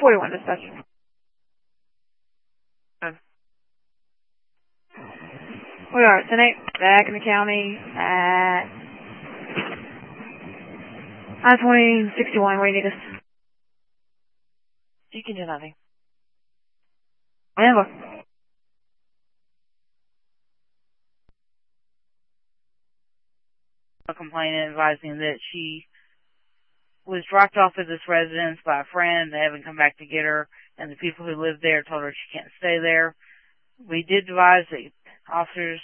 41 dispatch. We are at 10-8, back in the county at I-20-61. Where do you need us? You can do nothing. Whenever. A complainant advising that she was dropped off at this residence by a friend. They haven't come back to get her, and the people who live there told her she can't stay there. We did advise the officers